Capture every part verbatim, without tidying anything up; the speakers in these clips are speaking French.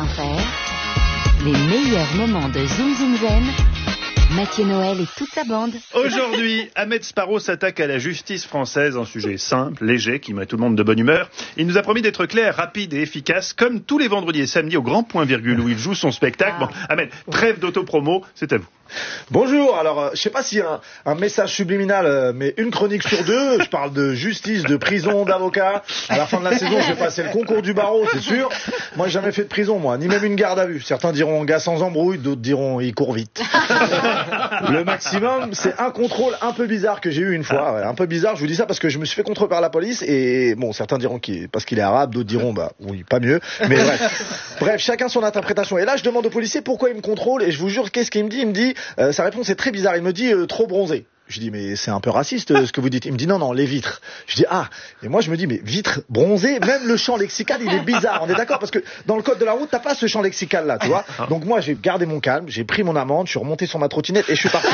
Inter, les meilleurs moments de Zoom Zoom Zen, Mathieu Noël et toute sa bande. Aujourd'hui, Ahmed Sparrow s'attaque à la justice française, un sujet simple, léger, qui met tout le monde de bonne humeur. Il nous a promis d'être clair, rapide et efficace, comme tous les vendredis et samedis au Grand Point Virgule où il joue son spectacle. Bon, Ahmed, trêve d'autopromo, c'est à vous. Bonjour, alors euh, je sais pas s'il y a un, un message subliminal, euh, mais une chronique sur deux, je parle de justice, de prison, d'avocat. À la fin de la saison, je vais passer le concours du barreau, c'est sûr. Moi, j'ai jamais fait de prison, moi, ni même une garde à vue. Certains diront gars sans embrouille, d'autres diront il court vite. Le maximum, c'est un contrôle un peu bizarre que j'ai eu une fois, ouais, un peu bizarre. Je vous dis ça parce que je me suis fait contrôler par la police et bon, certains diront qu'il, parce qu'il est arabe, d'autres diront bah oui, pas mieux. Mais bref, bref, chacun son interprétation. Et là, je demande au policier pourquoi il me contrôle et je vous jure, qu'est-ce qu'il me dit? Il me dit, euh, sa réponse est très bizarre. Il me dit euh, trop bronzé. Je dis mais c'est un peu raciste euh, ce que vous dites. Il me dit non non les vitres. Je dis ah et moi je me dis mais vitres bronzées, même le champ lexical il est bizarre. On est d'accord parce que dans le code de la route t'as pas ce champ lexical là, tu vois. Donc moi j'ai gardé mon calme, j'ai pris mon amende, je suis remonté sur ma trottinette et je suis parti.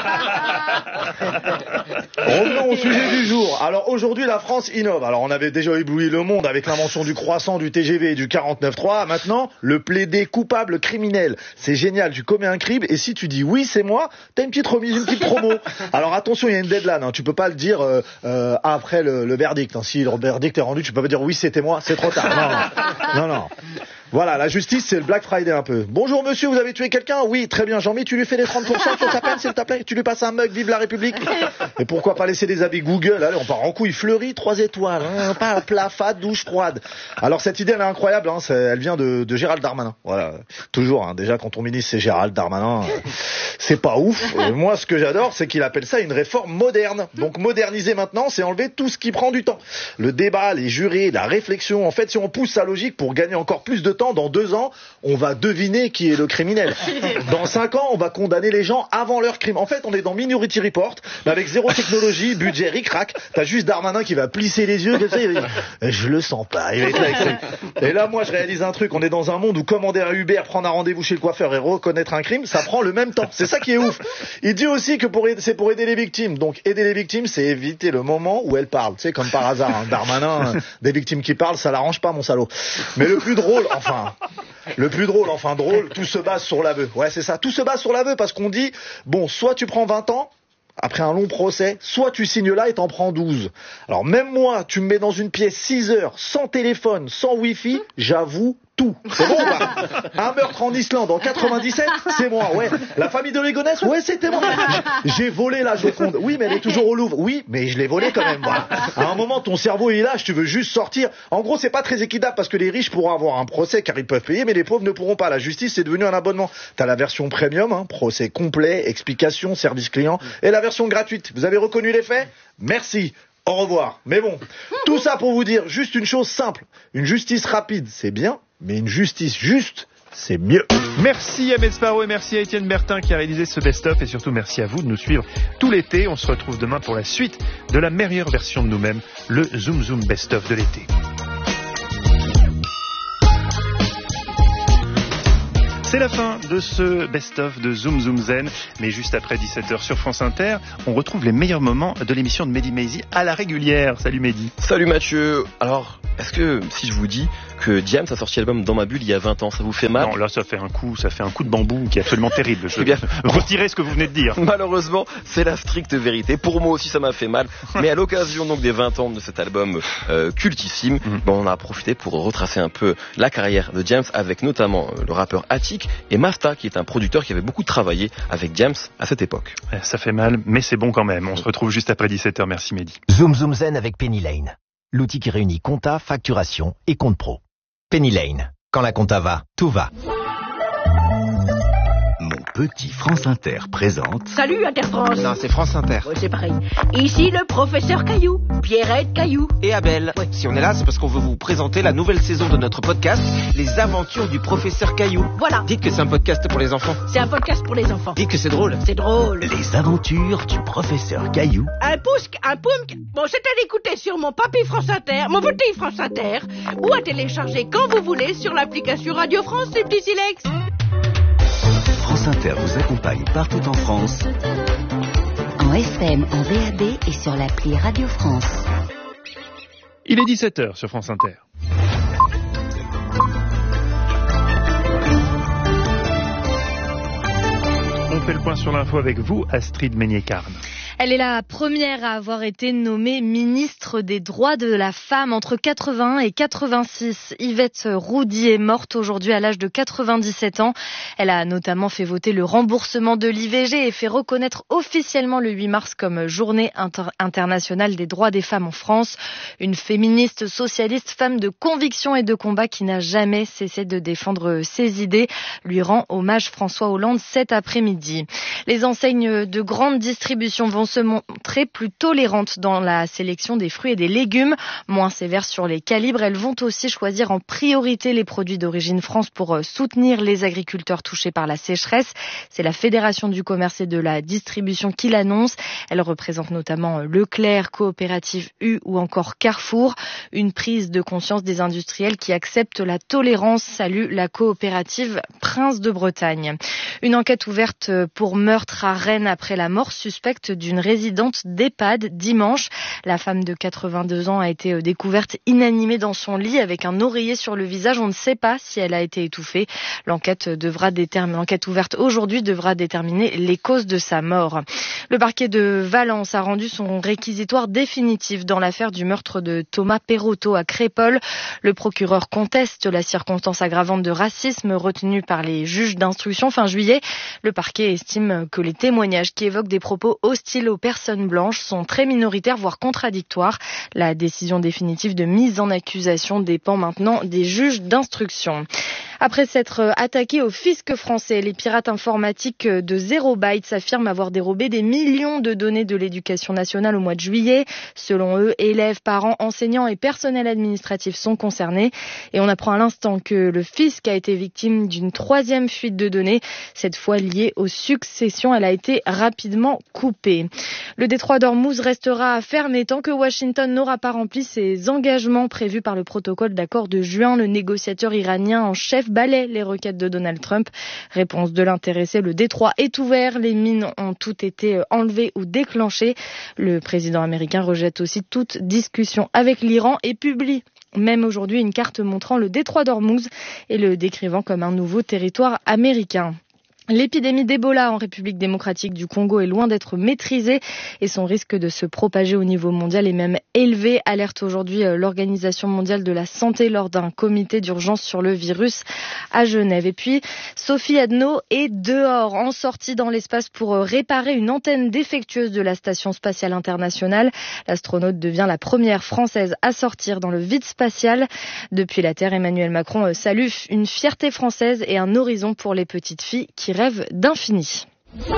Revenons au sujet du jour. Alors aujourd'hui la France innove. Alors on avait déjà ébloui le monde avec l'invention du croissant, du T G V et du quarante-neuf trois. Maintenant le plaidé coupable criminel. C'est génial, tu commets un crime et si tu dis oui c'est moi, t'as une petite remise, une petite promo. Alors attention, il y a une deadline, hein. Tu peux pas le dire euh, euh, après le, le verdict. Hein. Si le verdict est rendu, tu peux pas dire oui c'était moi, c'est trop tard. Non, non, non. non. Voilà, la justice, c'est le Black Friday un peu. Bonjour monsieur, vous avez tué quelqu'un? Oui, très bien. Jean-Mi, tu lui fais les trente pour cent sur ta peine, s'il te plaît? Tu lui passes un mug, vive la République? Et pourquoi pas laisser des habits Google? Allez, on part en couille, fleuri, trois étoiles, hein, pas plat, fat, douche froide. Alors cette idée, elle est incroyable, hein, c'est, elle vient de, de Gérald Darmanin. Voilà, toujours, hein, déjà quand ton ministre c'est Gérald Darmanin, euh, c'est pas ouf. Et moi, ce que j'adore, c'est qu'il appelle ça une réforme moderne. Donc moderniser maintenant, c'est enlever tout ce qui prend du temps. Le débat, les jurés, la réflexion. En fait, si on pousse sa logique pour gagner encore plus de temps, dans deux ans, on va deviner qui est le criminel. Dans cinq ans, on va condamner les gens avant leur crime. En fait, on est dans Minority Report, mais avec zéro technologie, budget ric-rac. T'as juste Darmanin qui va plisser les yeux, comme ça, il va dire, je le sens pas. Il va être là, avec ça. Et là, moi, je réalise un truc. On est dans un monde où commander un Uber, prendre un rendez-vous chez le coiffeur et reconnaître un crime, ça prend le même temps. C'est ça qui est ouf. Il dit aussi que pour aider, c'est pour aider les victimes. Donc, aider les victimes, c'est éviter le moment où elles parlent. Tu sais, comme par hasard, hein. Darmanin, des victimes qui parlent, ça l'arrange pas, mon salaud. Mais le plus drôle, enfin, le plus drôle, enfin drôle, tout se base sur l'aveu. Ouais, c'est ça. Tout se base sur l'aveu parce qu'on dit, bon, soit tu prends vingt ans, après un long procès, soit tu signes là et t'en prends douze. Alors même moi, tu me mets dans une pièce six heures, sans téléphone, sans wifi, j'avoue tout. C'est bon ou pas? Un meurtre en Islande en quatre-vingt-dix-sept, c'est moi, ouais. La famille de Légonesse, ouais, c'était moi. J'ai volé la Joconde. Oui, mais elle est toujours au Louvre. Oui, mais je l'ai volée quand même. Voilà. À un moment, ton cerveau il lâche, tu veux juste sortir. En gros, c'est pas très équitable parce que les riches pourront avoir un procès car ils peuvent payer, mais les pauvres ne pourront pas. La justice, c'est devenu un abonnement. T'as la version premium, hein, procès complet, explication, service client, et la version gratuite. Vous avez reconnu les faits? Merci. Au revoir. Mais bon, tout ça pour vous dire juste une chose simple. Une justice rapide, c'est bien, mais une justice juste, c'est mieux. Merci Ahmed Sparrow et merci à Étienne Bertin qui a réalisé ce best-of et surtout merci à vous de nous suivre tout l'été. On se retrouve demain pour la suite de la meilleure version de nous-mêmes, le Zoom Zoom best-of de l'été. C'est la fin de ce best-of de Zoom Zoom Zen, mais juste après dix-sept heures sur France Inter, on retrouve les meilleurs moments de l'émission de Mehdi Maizi à la régulière. Salut Mehdi. Salut Mathieu. Alors, est-ce que si je vous dis que Diams a sorti l'album Dans ma bulle il y a vingt ans, ça vous fait mal? Non, là ça fait un coup, ça fait un coup de bambou qui est absolument terrible. Je eh bien, retirez ce que vous venez de dire. Malheureusement, c'est la stricte vérité. Pour moi aussi ça m'a fait mal, mais à l'occasion donc des vingt ans de cet album euh, cultissime, mm-hmm. ben, on a profité pour retracer un peu la carrière de Diams avec notamment euh, le rappeur Attic et Masta qui est un producteur qui avait beaucoup travaillé avec Diams à cette époque. Ça fait mal, mais c'est bon quand même. On se retrouve juste après dix-sept heures. Merci Mehdi. Zoom Zoom Zen avec Penny Lane. L'outil qui réunit compta, facturation et compte pro. Penny Lane. Quand la compta va, tout va. Mon petit France Inter présente... Salut Inter-France. Non, c'est France Inter. Ouais, c'est pareil. Ici le professeur Caillou, Pierrette Caillou. Et Abel. Ouais. Si on est là, c'est parce qu'on veut vous présenter la nouvelle saison de notre podcast, Les Aventures du professeur Caillou. Voilà. Dites que c'est un podcast pour les enfants. C'est un podcast pour les enfants. Dites que c'est drôle. C'est drôle. Les Aventures du professeur Caillou. Un pousque, un poumque. Bon, c'est à l'écouter sur mon papy France Inter, mon petit France Inter, ou à télécharger quand vous voulez sur l'application Radio France, les petits silex. France Inter vous accompagne partout en France. En F M, en V A D et sur l'appli Radio France. Il est dix-sept heures sur France Inter. sur l'info avec vous, Astrid Meignet-Carne. Elle est la première à avoir été nommée ministre des droits de la femme entre quatre-vingt-un et quatre-vingt-six. Yvette Roudy est morte aujourd'hui à l'âge de quatre-vingt-dix-sept ans. Elle a notamment fait voter le remboursement de l'I V G et fait reconnaître officiellement le huit mars comme journée inter- internationale des droits des femmes en France. Une féministe socialiste, femme de conviction et de combat qui n'a jamais cessé de défendre ses idées, lui rend hommage François Hollande cet après-midi. Les enseignes de grande distribution vont se montrer plus tolérantes dans la sélection des fruits et des légumes, moins sévères sur les calibres. Elles vont aussi choisir en priorité les produits d'origine France pour soutenir les agriculteurs touchés par la sécheresse. C'est la Fédération du commerce et de la distribution qui l'annonce. Elle représente notamment Leclerc, Coopérative U ou encore Carrefour. Une prise de conscience des industriels qui acceptent la tolérance, salue la coopérative Prince de Bretagne. Une enquête ouverte pour meurtre à Rennes après la mort suspecte d'une résidente d'EHPAD dimanche. La femme de quatre-vingt-deux ans a été découverte inanimée dans son lit avec un oreiller sur le visage. On ne sait pas si elle a été étouffée. L'enquête devra déterminer, l'enquête ouverte aujourd'hui devra déterminer les causes de sa mort. Le parquet de Valence a rendu son réquisitoire définitif dans l'affaire du meurtre de Thomas Perrotto à Crépol. Le procureur conteste la circonstance aggravante de racisme retenue par les juges d'instruction fin juillet. Le parquet estime que les témoignages qui évoquent des propos hostiles aux personnes blanches sont très minoritaires, voire contradictoires. La décision définitive de mise en accusation dépend maintenant des juges d'instruction. Après s'être attaqués au fisc français, les pirates informatiques de Zero Bytes affirment avoir dérobé des millions de données de l'éducation nationale au mois de juillet. Selon eux, élèves, parents, enseignants et personnel administratif sont concernés. Et on apprend à l'instant que le fisc a été victime d'une troisième fuite de données, cette fois liée aux successions. Elle a été rapidement coupée. Le détroit d'Ormuz restera fermé tant que Washington n'aura pas rempli ses engagements prévus par le protocole d'accord de juin. Le négociateur iranien en chef balaie les requêtes de Donald Trump. Réponse de l'intéressé, le détroit est ouvert, les mines ont toutes été enlevées ou déclenchées. Le président américain rejette aussi toute discussion avec l'Iran et publie même aujourd'hui une carte montrant le détroit d'Ormuz et le décrivant comme un nouveau territoire américain. L'épidémie d'Ebola en République démocratique du Congo est loin d'être maîtrisée et son risque de se propager au niveau mondial est même élevé, alerte aujourd'hui l'Organisation mondiale de la santé lors d'un comité d'urgence sur le virus à Genève. Et puis, Sophie Adno est dehors, en sortie dans l'espace pour réparer une antenne défectueuse de la Station spatiale internationale. L'astronaute devient la première française à sortir dans le vide spatial. Depuis la Terre, Emmanuel Macron salue une fierté française et un horizon pour les petites filles qui rêve d'infini.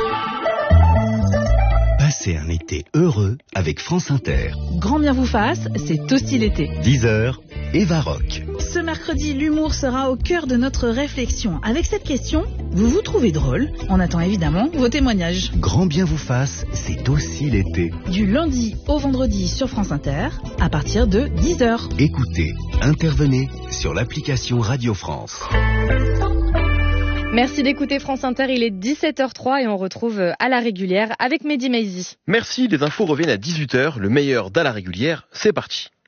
Passez un été heureux avec France Inter. Grand bien vous fasse, c'est aussi l'été. dix heures, Eva Rock. Ce mercredi, l'humour sera au cœur de notre réflexion. Avec cette question, vous vous trouvez drôle? On attend évidemment vos témoignages. Grand bien vous fasse, c'est aussi l'été. Du lundi au vendredi sur France Inter, à partir de dix heures. Écoutez, intervenez sur l'application Radio France. Merci d'écouter France Inter, il est dix-sept heures zéro trois et on retrouve à la régulière avec Mehdi Maizi. Merci, les infos reviennent à dix-huit heures, le meilleur d'à la régulière, c'est parti.